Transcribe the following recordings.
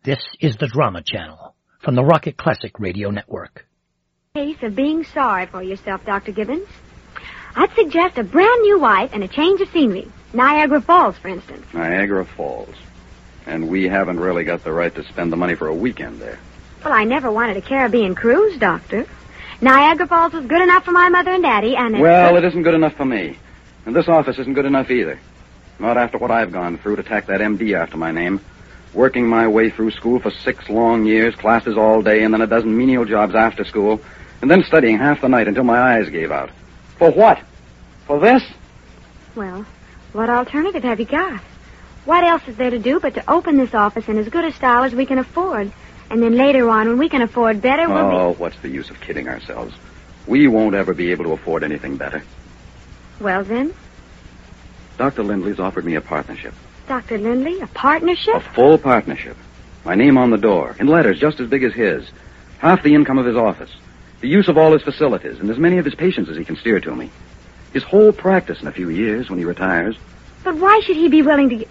This is the Drama Channel from the Rocket Classic Radio Network. Case of being sorry for yourself, Dr. Gibbons. I'd suggest a brand new wife and a change of scenery. Niagara Falls, for instance. Niagara Falls. And we haven't really got the right to spend the money for a weekend there. Well, I never wanted a Caribbean cruise, Doctor. Niagara Falls was good enough for my mother and Daddy, and Well, it isn't good enough for me. And this office isn't good enough either. Not after what I've gone through to tack that MD after my name. Working my way through school for 6 long years, classes all day, and then a dozen menial jobs after school, and then studying half the night until my eyes gave out. For what? For this? Well, what alternative have you got? What else is there to do but to open this office in as good a style as we can afford? And then later on, when we can afford better, we'll what's the use of kidding ourselves? We won't ever be able to afford anything better. Well, then? Dr. Lindley's offered me a partnership. Dr. Lindley, a partnership? A full partnership. My name on the door, in letters just as big as his. Half the income of his office. The use of all his facilities, and as many of his patients as he can steer to me. His whole practice in a few years when he retires. But why should he be willing to...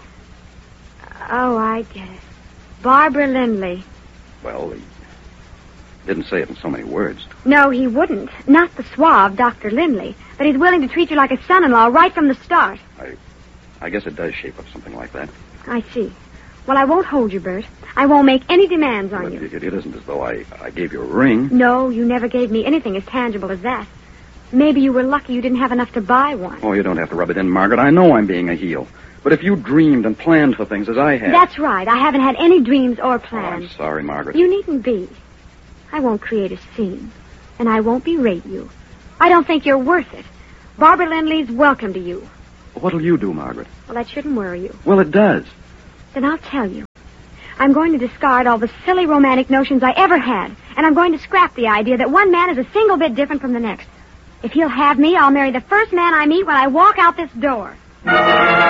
Oh, I get it. Barbara Lindley. Well, he didn't say it in so many words. No, he wouldn't. Not the suave Dr. Lindley. But he's willing to treat you like a son-in-law right from the start. I guess it does shape up something like that. I see. Well, I won't hold you, Bert. I won't make any demands on you. It isn't as though I gave you a ring. No, you never gave me anything as tangible as that. Maybe you were lucky you didn't have enough to buy one. Oh, you don't have to rub it in, Margaret. I know I'm being a heel. But if you dreamed and planned for things as I have... That's right. I haven't had any dreams or plans. Oh, I'm sorry, Margaret. You needn't be. I won't create a scene. And I won't berate you. I don't think you're worth it. Barbara Lindley's welcome to you. What'll you do, Margaret? Well, that shouldn't worry you. Well, it does. Then I'll tell you. I'm going to discard all the silly romantic notions I ever had, and I'm going to scrap the idea that one man is a single bit different from the next. If he'll have me, I'll marry the first man I meet when I walk out this door.